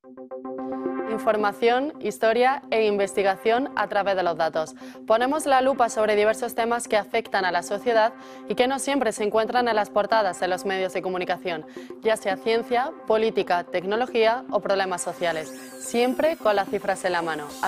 Información, historia e investigación a través de los datos. Ponemos la lupa sobre diversos temas que afectan a la sociedad y que no siempre se encuentran en las portadas de los medios de comunicación, ya sea ciencia, política, tecnología o problemas sociales, siempre con las cifras en la mano.